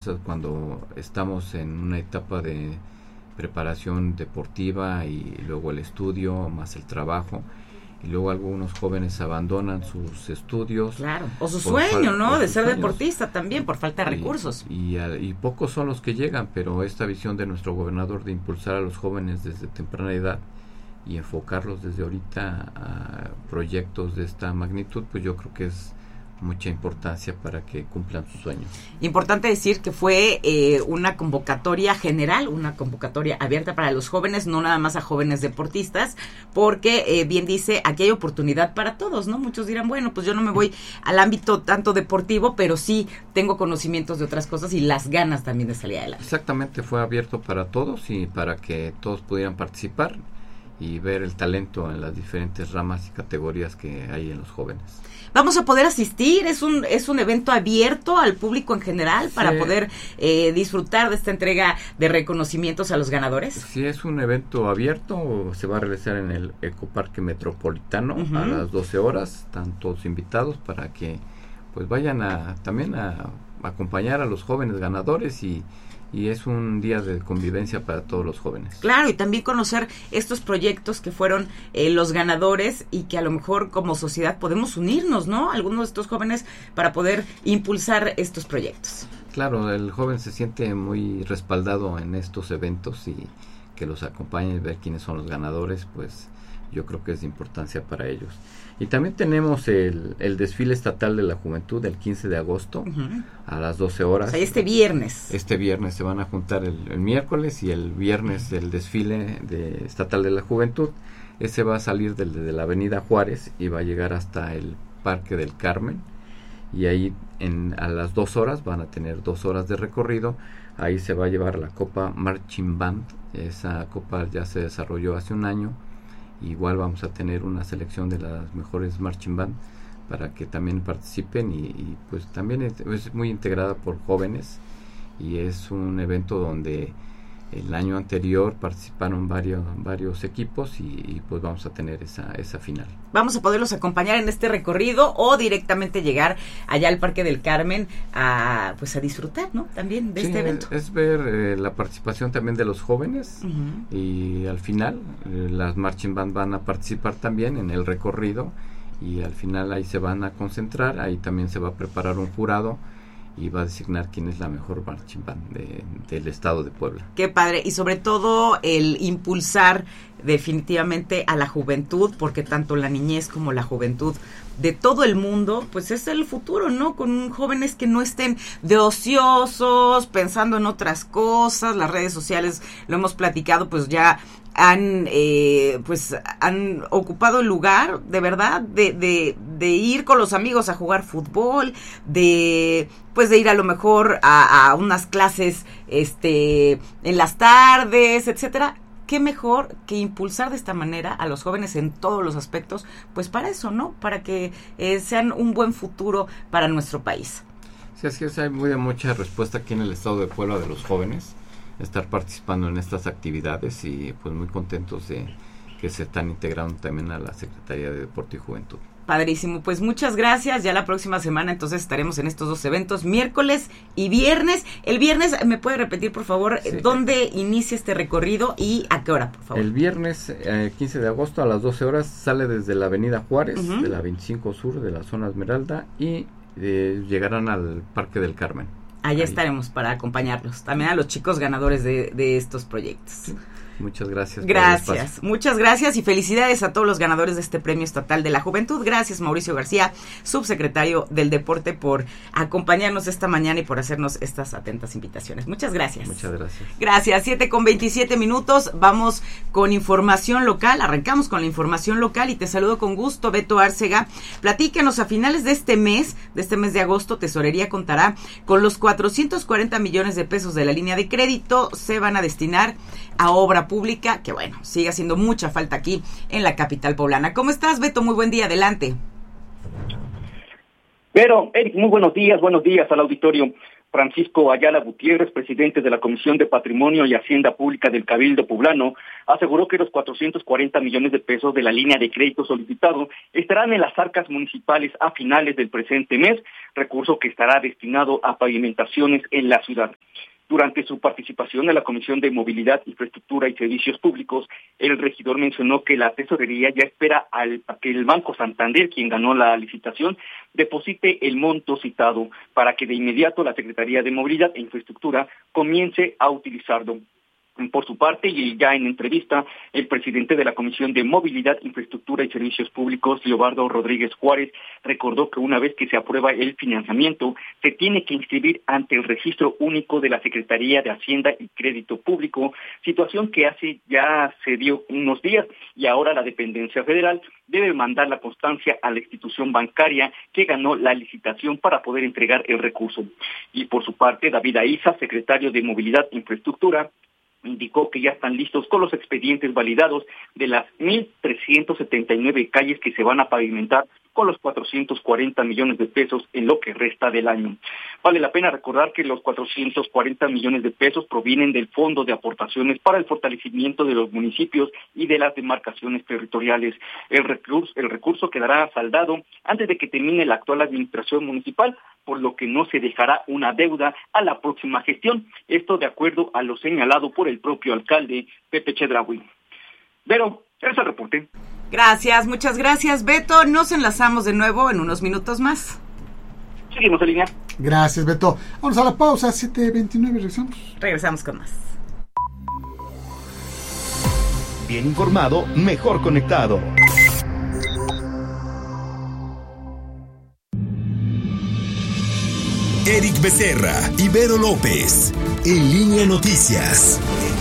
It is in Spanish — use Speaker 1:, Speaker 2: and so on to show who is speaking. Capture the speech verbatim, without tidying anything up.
Speaker 1: deportistas cuando estamos en una etapa de preparación deportiva y luego el estudio más el trabajo, y luego algunos jóvenes abandonan sus estudios.
Speaker 2: Claro, o su sueño, ¿no? De ser
Speaker 1: sueños. deportista
Speaker 2: también, por falta de
Speaker 1: y,
Speaker 2: recursos.
Speaker 1: Y, y pocos son los que llegan, pero esta visión de nuestro gobernador de impulsar a los jóvenes desde temprana edad y enfocarlos desde ahorita a proyectos de esta magnitud, pues yo creo que es mucha importancia para que cumplan sus sueños.
Speaker 2: Importante decir que fue eh, una convocatoria general, una convocatoria abierta para los jóvenes, no nada más a jóvenes deportistas, porque eh, bien dice, aquí hay oportunidad para todos, ¿no? Muchos dirán, bueno, pues yo no me voy al ámbito tanto deportivo, pero sí tengo conocimientos de otras cosas y las ganas también de salir adelante.
Speaker 1: Exactamente, fue abierto para todos y para que todos pudieran participar y ver el talento en las diferentes ramas y categorías que hay en los jóvenes.
Speaker 2: Vamos a poder asistir, es un es un evento abierto al público en general para sí. poder eh, disfrutar de esta entrega de reconocimientos a los ganadores.
Speaker 1: Sí, es un evento abierto, se va a realizar en el Ecoparque Metropolitano uh-huh. a las doce horas, están todos invitados para que pues vayan a también a, a acompañar a los jóvenes ganadores y y es un día de convivencia para todos los jóvenes.
Speaker 2: Claro, y también conocer estos proyectos que fueron eh, los ganadores y que a lo mejor como sociedad podemos unirnos, ¿no? Algunos de estos jóvenes para poder impulsar estos proyectos.
Speaker 1: Claro, el joven se siente muy respaldado en estos eventos y que los acompañen y ver quiénes son los ganadores, pues yo creo que es de importancia para ellos. Y también tenemos el, el desfile estatal de la juventud el quince de agosto uh-huh. a las doce horas.
Speaker 2: O sea, este viernes.
Speaker 1: Este viernes se van a juntar el, el miércoles y el viernes el desfile de, estatal de la juventud. Ese va a salir de, de la avenida Juárez y va a llegar hasta el Parque del Carmen. Y ahí en, a las dos horas van a tener dos horas de recorrido. Ahí se va a llevar la Copa Marching Band. Esa copa ya se desarrolló hace un año. Igual vamos a tener una selección de las mejores marching band para que también participen y, y pues también es, es muy integrada por jóvenes y es un evento donde el año anterior participaron varios varios equipos y, y pues vamos a tener esa esa final.
Speaker 2: Vamos a poderlos acompañar en este recorrido o directamente llegar allá al Parque del Carmen a pues a disfrutar, ¿no? También de
Speaker 1: sí,
Speaker 2: este evento.
Speaker 1: Es, es ver eh, la participación también de los jóvenes uh-huh. y al final eh, las marching band van a participar también en el recorrido y al final ahí se van a concentrar, ahí también se va a preparar un jurado y va a designar quién es la mejor marching band de, del estado de Puebla.
Speaker 2: Qué padre, y sobre todo el impulsar definitivamente a la juventud, porque tanto la niñez como la juventud de todo el mundo, pues es el futuro, ¿no? Con jóvenes que no estén de ociosos, pensando en otras cosas, las redes sociales, lo hemos platicado, pues ya han eh, pues han ocupado el lugar de verdad de, de, de ir con los amigos a jugar fútbol, de pues de ir a lo mejor a, a unas clases este en las tardes, etcétera. Qué mejor que impulsar de esta manera a los jóvenes en todos los aspectos, pues para eso, ¿no? Para que eh, sean un buen futuro para nuestro país.
Speaker 1: Sí, así es, hay muy, mucha respuesta aquí en el estado de Puebla de los jóvenes estar participando en estas actividades y pues muy contentos de que se están integrando también a la Secretaría de Deporte y Juventud.
Speaker 2: Padrísimo, pues muchas gracias. Ya la próxima semana entonces estaremos en estos dos eventos, miércoles y viernes. El viernes, ¿me puede repetir por favor sí. dónde inicia este recorrido y a qué hora, por favor?
Speaker 1: El viernes eh, quince de agosto a las doce horas sale desde la avenida Juárez, uh-huh. de la veinticinco Sur, de la zona Esmeralda y eh, llegarán al Parque del Carmen.
Speaker 2: Allá Ahí. estaremos para acompañarlos, también a los chicos ganadores de, de estos proyectos.
Speaker 1: Sí. Muchas gracias.
Speaker 2: Gracias, muchas gracias y felicidades a todos los ganadores de este Premio Estatal de la Juventud. Gracias, Mauricio García, subsecretario del Deporte, por acompañarnos esta mañana y por hacernos estas atentas invitaciones. Muchas gracias.
Speaker 1: Muchas gracias.
Speaker 2: Gracias, siete con veintisiete minutos. Vamos con información local, arrancamos con la información local y te saludo con gusto, Beto Árcega. Platícanos, a finales de este mes, de este mes de agosto, Tesorería contará con los cuatrocientos cuarenta millones de pesos de la línea de crédito, se van a destinar a obra pública, que bueno, sigue haciendo mucha falta aquí en la capital poblana. ¿Cómo estás, Beto? Muy buen día, adelante.
Speaker 3: Pero, Eric, muy buenos días, buenos días al auditorio. Francisco Ayala Gutiérrez, presidente de la Comisión de Patrimonio y Hacienda Pública del Cabildo Poblano, aseguró que los cuatrocientos cuarenta millones de pesos de la línea de crédito solicitado estarán en las arcas municipales a finales del presente mes, recurso que estará destinado a pavimentaciones en la ciudad. Durante su participación en la Comisión de Movilidad, Infraestructura y Servicios Públicos, el regidor mencionó que la tesorería ya espera al, a que el Banco Santander, quien ganó la licitación, deposite el monto citado para que de inmediato la Secretaría de Movilidad e Infraestructura comience a utilizarlo. Por su parte, y ya en entrevista, el presidente de la Comisión de Movilidad, Infraestructura y Servicios Públicos, Leobardo Rodríguez Juárez, recordó que una vez que se aprueba el financiamiento, se tiene que inscribir ante el Registro Único de la Secretaría de Hacienda y Crédito Público, situación que hace ya se dio unos días, y ahora la dependencia federal debe mandar la constancia a la institución bancaria que ganó la licitación para poder entregar el recurso. Y por su parte, David Aiza, secretario de Movilidad e Infraestructura, indicó que ya están listos con los expedientes validados de las mil trescientas setenta y nueve calles que se van a pavimentar con los cuatrocientos cuarenta millones de pesos en lo que resta del año. Vale la pena recordar que los cuatrocientos cuarenta millones de pesos provienen del Fondo de Aportaciones para el Fortalecimiento de los Municipios y de las Demarcaciones Territoriales. El recurso, el recurso quedará saldado antes de que termine la actual administración municipal, por lo que no se dejará una deuda a la próxima gestión. Esto de acuerdo a lo señalado por el propio alcalde Pepe Chedraui. Vero, ese es el reporte.
Speaker 2: Gracias, muchas gracias, Beto. Nos enlazamos de nuevo en unos minutos más.
Speaker 3: Seguimos en línea.
Speaker 4: Gracias, Beto. Vamos a la pausa, siete veintinueve, regresamos.
Speaker 2: Regresamos con más.
Speaker 5: Bien informado, mejor conectado. Eric Becerra, Ibero López, En Línea Noticias.